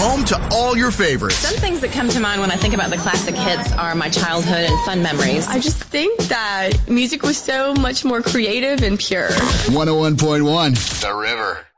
home to all your favorites. Some things that come to mind when I think about the classic hits are my childhood and fun memories. I just think that music was so much more creative and pure. 101.1 The River.